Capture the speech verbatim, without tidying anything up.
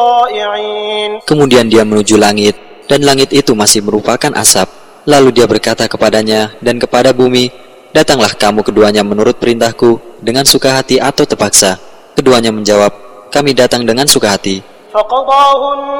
Kemudian dia menuju langit, dan langit itu masih merupakan asap. Lalu dia berkata kepadanya dan kepada bumi, datanglah kamu keduanya menurut perintahku, dengan suka hati atau terpaksa. Keduanya menjawab, kami datang dengan suka hati.